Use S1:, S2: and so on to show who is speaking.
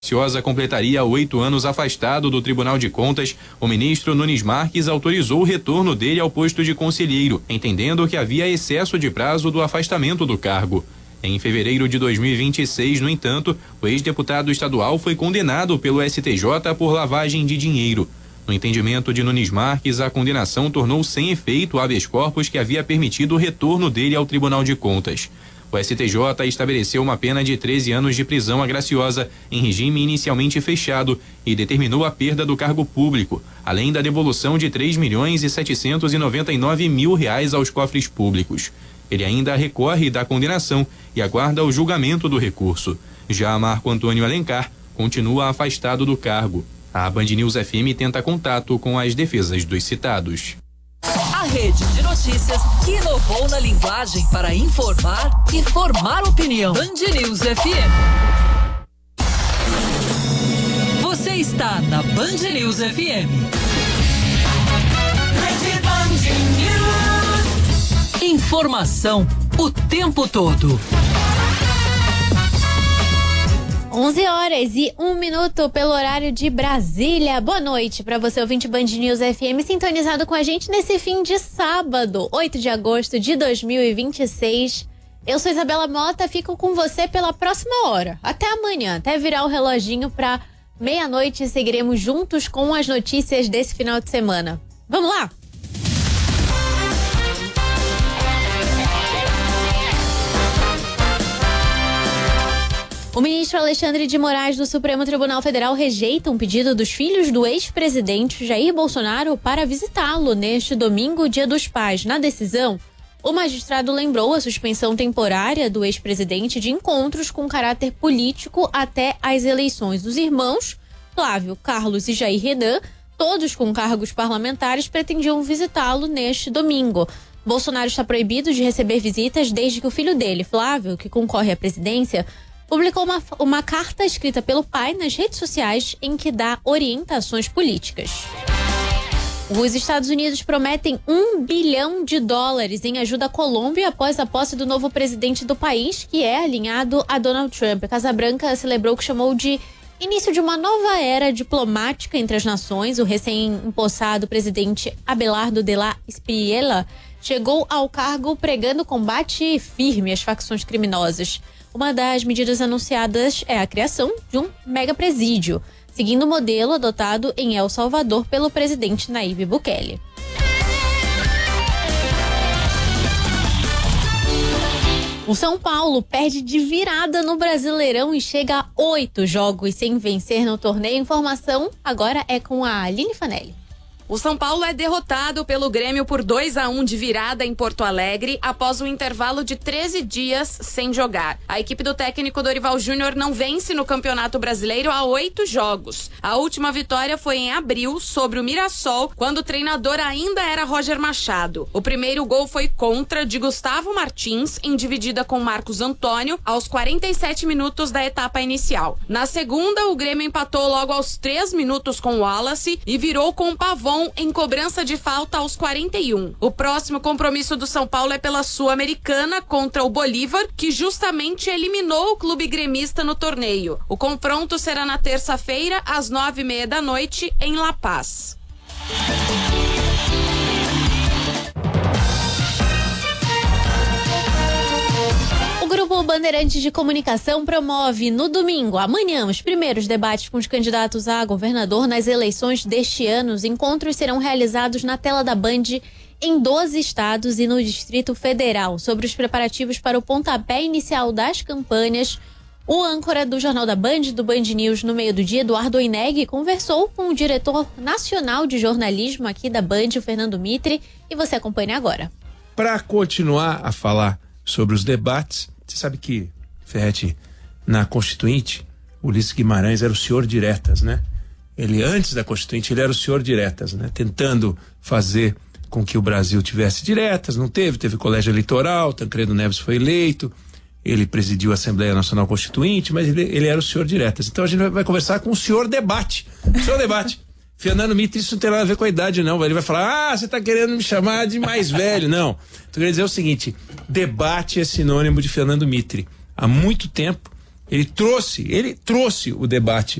S1: Graciosa completaria 8 anos afastado do Tribunal de Contas, o ministro Nunes Marques autorizou o retorno dele ao posto de conselheiro, entendendo que havia excesso de prazo do afastamento do cargo. Em fevereiro de 2026, no entanto, o ex-deputado estadual foi condenado pelo STJ por lavagem de dinheiro. No entendimento de Nunes Marques, a condenação tornou sem efeito o habeas corpus que havia permitido o retorno dele ao Tribunal de Contas. O STJ estabeleceu uma pena de 13 anos de prisão a Graciosa, em regime inicialmente fechado, e determinou a perda do cargo público, além da devolução de R$3.799.000 aos cofres públicos. Ele ainda recorre da condenação e aguarda o julgamento do recurso. Já Marco Antônio Alencar continua afastado do cargo. A Band News FM tenta contato com as defesas dos citados.
S2: A rede de notícias que inovou na linguagem para informar e formar opinião. Band News FM. Você está na Band News FM. Informação o tempo todo.
S3: 11h01 pelo horário de Brasília. Boa noite para você, ouvinte Band News FM, sintonizado com a gente nesse fim de sábado, 8 de agosto de 2026. Eu sou Isabela Mota, fico com você pela próxima hora. Até amanhã, até virar o reloginho para meia-noite, seguiremos juntos com as notícias desse final de semana. Vamos lá? O ministro Alexandre de Moraes do Supremo Tribunal Federal rejeita um pedido dos filhos do ex-presidente Jair Bolsonaro para visitá-lo neste domingo, Dia dos Pais. Na decisão, o magistrado lembrou a suspensão temporária do ex-presidente de encontros com caráter político até as eleições. Os irmãos, Flávio, Carlos e Jair Renan, todos com cargos parlamentares, pretendiam visitá-lo neste domingo. Bolsonaro está proibido de receber visitas desde que o filho dele, Flávio, que concorre à presidência, publicou uma carta escrita pelo pai nas redes sociais em que dá orientações políticas. Os Estados Unidos prometem $1 bilhão em ajuda à Colômbia após a posse do novo presidente do país, que é alinhado a Donald Trump. A Casa Branca celebrou o que chamou de início de uma nova era diplomática entre as nações. O recém-empossado presidente Abelardo de la Espriella chegou ao cargo pregando combate firme às facções criminosas. Uma das medidas anunciadas é a criação de um megapresídio, seguindo o modelo adotado em El Salvador pelo presidente Nayib Bukele. O São Paulo perde de virada no Brasileirão e chega a 8 jogos sem vencer no torneio. Informação agora é com a Aline Fanelli.
S4: O São Paulo é derrotado pelo Grêmio por 2-1 de virada em Porto Alegre após um intervalo de 13 dias sem jogar. A equipe do técnico Dorival Júnior não vence no Campeonato Brasileiro há 8 jogos. A última vitória foi em abril sobre o Mirassol, quando o treinador ainda era Roger Machado. O primeiro gol foi contra de Gustavo Martins, em dividida com Marcos Antônio, aos 47 minutos da etapa inicial. Na segunda, o Grêmio empatou logo aos 3 minutos com o Wallace e virou com o Pavon em cobrança de falta aos 41. O próximo compromisso do São Paulo é pela Sul-Americana contra o Bolívar, que justamente eliminou o clube gremista no torneio. O confronto será na terça-feira, às 21h30 em La Paz.
S3: O Grupo Bandeirantes de Comunicação promove no domingo, amanhã, os primeiros debates com os candidatos a governador nas eleições deste ano. Os encontros serão realizados na tela da Band em 12 estados e no Distrito Federal. Sobre os preparativos para o pontapé inicial das campanhas, o âncora do Jornal da Band, do Band News no meio do dia, Eduardo Oineg, conversou com o diretor nacional de jornalismo aqui da Band, o Fernando Mitre, e você acompanha agora.
S5: Para continuar a falar sobre os debates, você sabe que, Ferretti, na Constituinte, Ulisses Guimarães era o senhor diretas, né? Ele, antes da Constituinte, ele era o senhor diretas, né? Tentando fazer com que o Brasil tivesse diretas, não teve colégio eleitoral, Tancredo Neves foi eleito, ele presidiu a Assembleia Nacional Constituinte, mas ele era o senhor diretas. Então a gente vai conversar com o senhor debate. Senhor debate. Fernando Mitre, isso não tem nada a ver com a idade, não. Ele vai falar, você tá querendo me chamar de mais velho. Não. Então, eu queria dizer o seguinte, debate é sinônimo de Fernando Mitre. Há muito tempo, Ele trouxe o debate